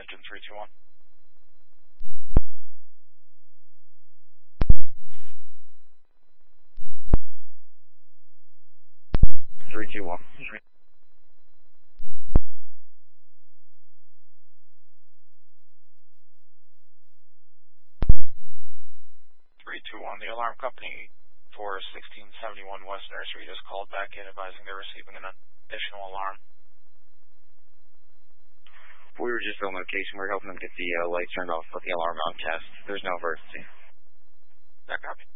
engine 321. 321. 321, the alarm company for 1671 West Nursery just called back in advising they're receiving an additional alarm. We were just on location. We were helping them get the lights turned off with the alarm on test. There's no emergency. That copy.